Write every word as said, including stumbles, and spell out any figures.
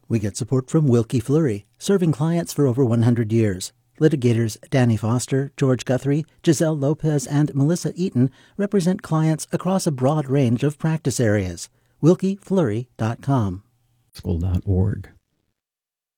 We get support from Wilkie Fleury, serving clients for over one hundred years. Litigators Danny Foster, George Guthrie, Giselle Lopez, and Melissa Eaton represent clients across a broad range of practice areas. wilkie fleury dot com. school dot org.